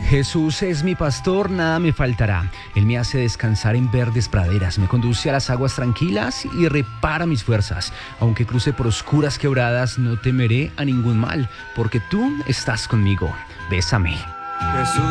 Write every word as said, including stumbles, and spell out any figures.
Jesús es mi pastor, nada me faltará. Él me hace descansar en verdes praderas, me conduce a las aguas tranquilas y repara mis fuerzas. Aunque cruce por oscuras quebradas, no temeré a ningún mal, porque tú estás conmigo. Bésame. Jesús